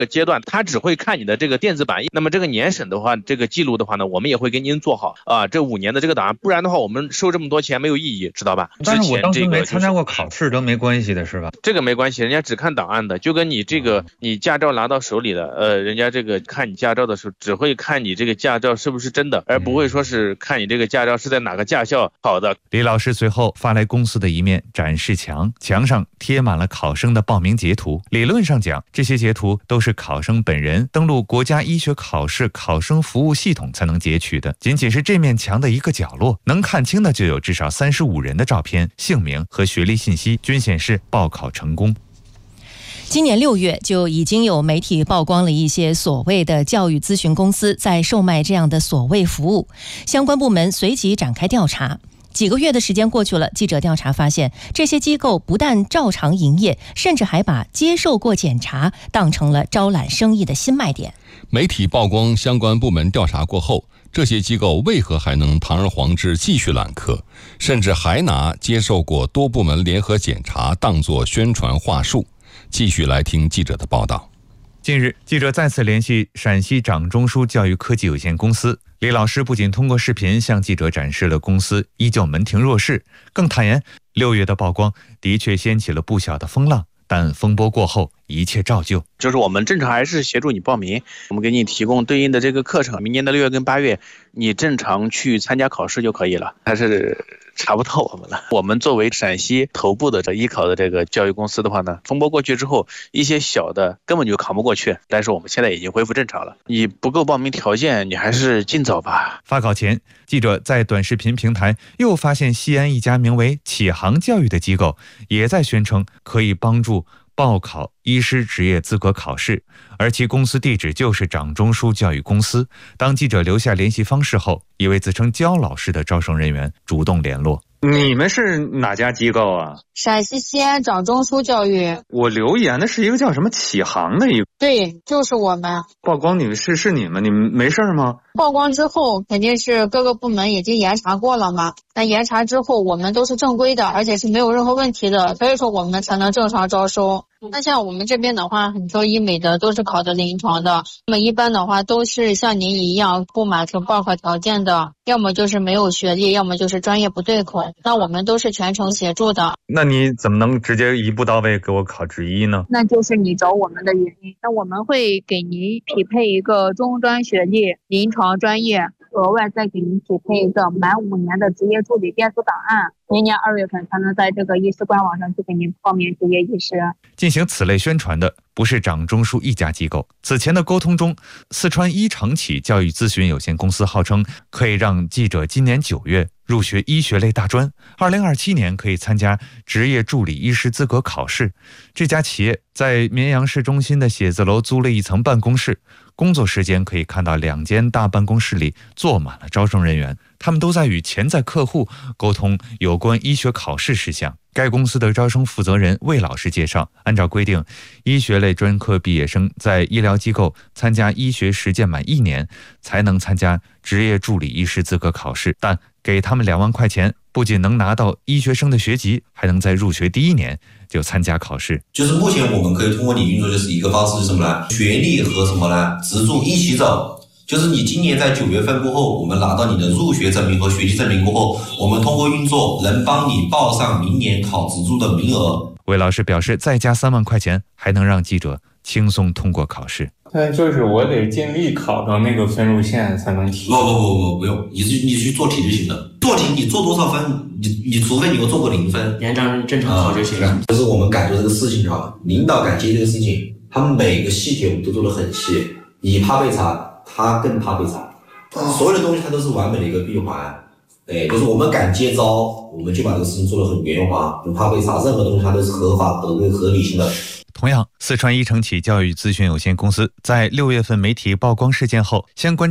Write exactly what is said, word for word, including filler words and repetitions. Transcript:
阶段，他只会看你的这个电子版。那么这个年审的话，这个记录的话呢，我们也会给您做好啊，这五年的这个档案，不然的话我们收这么多钱没有意义，知道吧？ 但是我当时没参加过考试都没关系的是吧？ 这个没关系，人家只看档案的，就跟你这个你驾照拿到手里的，呃，人家这个看你驾照的时候，只会看你这个驾照是不是真的，而不会说是看你这个驾照是在哪个驾校考的。 李老师随后发来公司的一面展示墙，墙上贴满了考生的报名截图。理论上讲，这些截图都是考生本人登录国家医学考试考生服务系统才能截取的。仅仅是这面墙的一个角落，能看清的就有至少三十五人的照片、姓名和学历信息，均显示报考成功。 今年六月就已经有媒体曝光了一些所谓的教育咨询公司在售卖这样的所谓服务，相关部门随即展开调查。几个月的时间过去了，记者调查发现，这些机构不但照常营业，甚至还把接受过检查当成了招揽生意的新卖点。 媒体曝光相关部门调查过后，这些机构为何还能堂而皇之继续揽客，甚至还拿接受过多部门联合检查当作宣传话术？继续来听记者的报道。 近日，记者再次联系陕西掌中枢教育科技有限公司，李老师不仅通过视频向记者展示了公司依旧门庭若市，更坦言六月的曝光的确掀起了不小的风浪，但风波过后一切照旧。 就是我们正常还是协助你报名，我们给你提供对应的这个课程，明年的六月跟八月你正常去参加考试就可以了，还是查不到我们了。我们作为陕西头部的这艺考的这个教育公司的话呢，风波过去之后，一些小的根本就考不过去，但是我们现在已经恢复正常了。你不够报名条件，你还是尽早吧。 发考前，记者在短视频平台又发现西安一家名为启航教育的机构也在宣称可以帮助报考医师职业资格考试，而其公司地址就是掌中枢教育公司。当记者留下联系方式后，一位自称焦老师的招生人员主动联络。 你们是哪家机构啊？ 陕西西安掌中枢教育。 我留言的是一个叫什么启航的一个。 对，就是我们。 曝光你们是是你们，你们没事吗？ 曝光之后肯定是各个部门已经严查过了嘛，但严查之后我们都是正规的，而且是没有任何问题的，所以说我们才能正常招收。那像我们这边的话，很多医美的都是考的临床的，那么一般的话都是像您一样不满足报考条件的，要么就是没有学历，要么就是专业不对口，那我们都是全程协助的。 那你怎么能直接一步到位给我考职医呢？ 那就是你找我们的原因，那我们会给您匹配一个中专学历临床专业，额外再给您匹配一个满五年的职业助理电子档案，明年二月份才能在这个医师官网上去给您报名职业医师。 进行此类宣传的不是掌中枢一家机构，此前的沟通中，四川一长启教育咨询有限公司号称可以让记者今年九月入学医学类大专，二零二七年可以参加职业助理医师资格考试。这家企业在绵阳市中心的写字楼租了一层办公室，工作时间可以看到两间大办公室里坐满了招生人员，他们都在与潜在客户沟通有关医学考试事项。该公司的招生负责人魏老师介绍，按照规定，医学类专科毕业生在医疗机构参加医学实践满一年才能参加职业助理医师资格考试，但给他们两万块钱，不仅能拿到医学生的学籍，还能在入学第一年就参加考试。 就是目前我们可以通过你运作，就是一个方式是什么呢？学历和什么呢？资助一起走。就是你今年在九月份过后，我们拿到你的入学证明和学习证明过后，我们通过运作能帮你报上明年考资助的名额。 魏老师表示，再加三万块钱还能让记者轻松通过考试。 但就是我得尽力考到那个分数线才能提。 不不不不不用，你去你去做题就行了。做题你做多少分，你你除非你有做过零分， 延长正常考就行了。 嗯、就是我们敢做这个事情啊，领导敢接这个事情，他们每个细节我们都做得很细。你怕被查，他更怕被查。所有的东西它都是完美的一个闭环，哎，就是我们敢接招，我们就把这个事情做得很圆滑，不怕被查，任何东西它都是合法合合理性的。 同样，四川一承启教育咨询有限公司在六月份媒体曝光事件后，相关